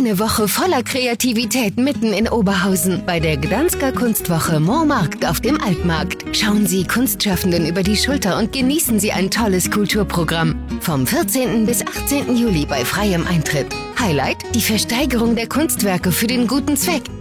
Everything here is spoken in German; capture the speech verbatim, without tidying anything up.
Eine Woche voller Kreativität mitten in Oberhausen bei der Gdansker Kunstwoche Montmarkt auf dem Altmarkt. Schauen Sie Kunstschaffenden über die Schulter und genießen Sie ein tolles Kulturprogramm. Vom vierzehnten bis achtzehnten Juli bei freiem Eintritt. Highlight: die Versteigerung der Kunstwerke für den guten Zweck.